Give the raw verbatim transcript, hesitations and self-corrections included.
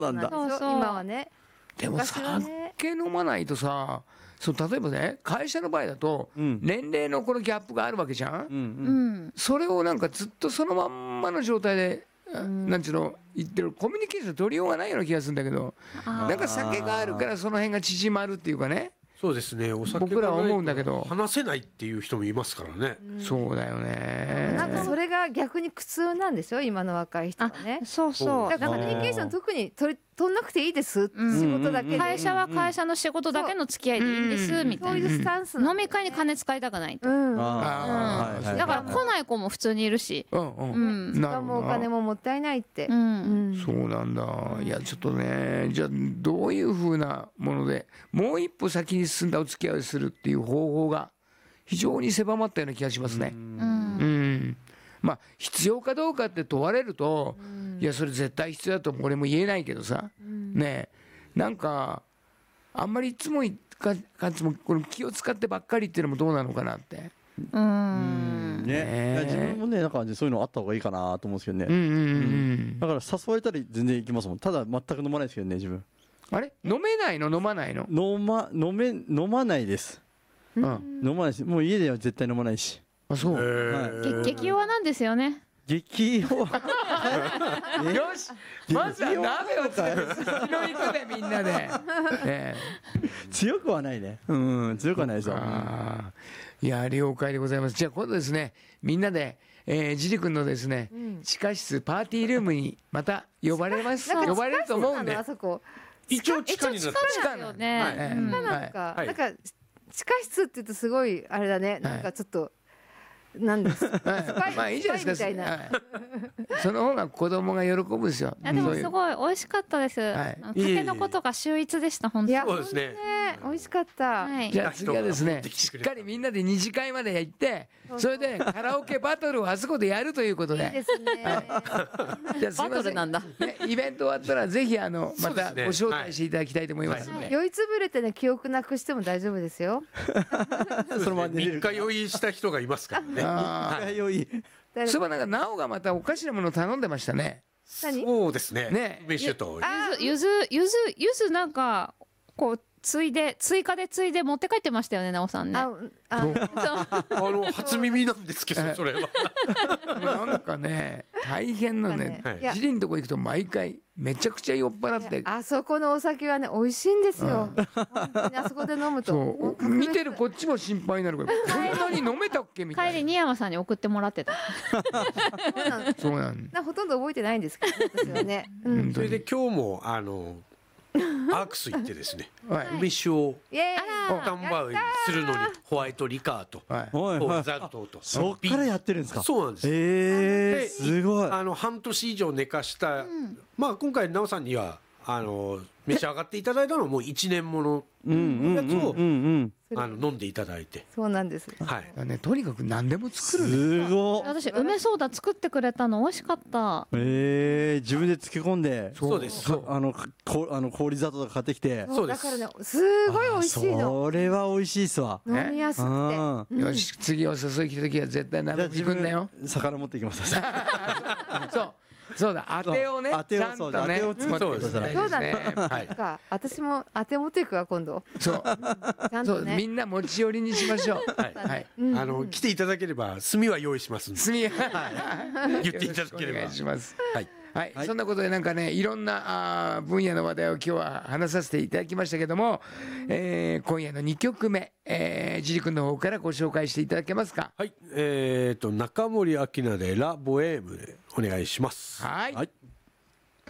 なんだ。 そうそう今はね。 でも酒飲まないとさ、そう例えばね、会社の場合だと、 うん年齢のこのギャップがあるわけじゃん、 うんうんうん。 それをなんかずっとそのまんまの状態で、なんちゅうの言ってるコミュニケーション取りようがないような気がするんだけど、なんか酒があるからその辺が縮まるっていうかね。 そうですね。お酒僕らは思うんだけどがないと話せないっていう人もいますからね。 そうだよね。 なんかそれが逆に苦痛なんですよ、今の若い人はね。 そうそうだからコミュニケーション特に取り取んなくていいです、仕事だけで。 会社は会社の仕事だけの付き合いでいいんですみたそういな。 いうスタンス。 飲み会に金使いたくないと。 うん。 だから来ない子も普通にいるし。 うんうん。 時間もお金ももったいないって。 そうなんだ。いやちょっとね、じゃあどういうふうなものでもう一歩先に進んだお付き合いをするっていう方法が非常に狭まったような気がしますね。うんまあ必要かどうかって問われると、いやそれ絶対必要だと俺も言えないけどさ、ねえなんかあんまりいつもかかつもこの気を使ってばっかりっていうのもどうなのかなって。 うんね、自分もねなんかそういうのあった方がいいかなと思うんですけどね。 うんうんうんだから誘われたら全然行きますもん。ただ全く飲まないですけどね自分。 あれ飲めないの飲まないの？ 飲ま飲め飲まないです。 うん飲まないし、もう家では絶対飲まないし。 あそう。 はい激弱なんですよね。 激弱。 よしまずは鍋を作るすすきの行くでみんなで、ね、 強くはないね。うん強くはないですよ。 あいや了解でございます。じゃあ今度ですねみんなで、えー、ジリ君のですね、うん、地下室パーティールームにまた呼ばれます呼ばれると思うんであそこ一応地下になって地下よね。 はいうん、なんか、はい、なんか地下室って言うとすごいあれだね、なんかちょっとなんです、はい、 まあいいじゃないですか、はい、その方が子供が喜ぶんですよ。 あでもすごい美味しかったです、はい、タケノコとか秀逸でした本当に。 そうですね、 美味しかった、 はい、じゃあ次はですねしっかりみんなで二次会まで行ってそれでカラオケバトルをあそこでやるということでいいですね、はい、じゃあすいませんバトルなんだ、ね、イベント終わったらぜひあのまたご招待していただきたいと思いますので、 酔いつぶれてね記憶なくしても大丈夫ですよそのまま三日酔いした人がいますからね。 ああ、そういえばなんかなおがまたおかしなもの頼んでましたね。 そうですね。 ね、 梅酒とゆずゆずゆずなんかこうついで追加でついで持って帰ってましたよね、なおさんね。ああの初耳なんですけどそれは。 なんかね大変なんね。ジリンとこ行くと毎回めちゃくちゃ酔っ払って。 あそこのお酒はね美味しいんですよ。あそこで飲むと。 見てるこっちも心配になるから。こんなに飲めたっけみたいな。 帰り新山さんに送ってもらってた。 そうなんだ。 ほとんど覚えてないんですけど私はね。 それで今日もあの。アークス行ってですね、梅酒をスタンバイするのにホワイトリカーとザルトとそっからやってるんですか。 そうなんです。 ええすごい。 あの半年以上寝かした、まあ今回奈緒さんにはあの召し上がっていただいたのはもういちねんもののやつをあの飲んでいただいて。 そうなんです。 はいね、とにかく何でも作るんです。すごい。 私梅ソーダ作ってくれたの美味しかった。 ええ自分で漬け込んで。 そうです。 あのこあの氷砂糖とか買ってきて。 そうです。 だからねすごい美味しいの。 それは美味しいっすわ。 飲みやすくて。 よし次お誘い来た時は絶対鍋自分だよ。 魚持ってきます。 そうそうだ当てをね当てをそうだ当てを作ってください。 そうだね。はい。私も当て持っていくわ今度。 そうそうみんな持ち寄りにしましょう。はい。 あの来ていただければ炭は用意しますんで。 炭言っていただければ。 お願いします。 はい。 はい、はい、そんなことでなんかねいろんなあ分野の話題を今日は話させていただきましたけども、えー、今夜のにきょくめ、えー、ジリ君の方からご紹介していただけますか。 はい、えーと中森明菜でラ・ボエームでお願いします。 はい、はい。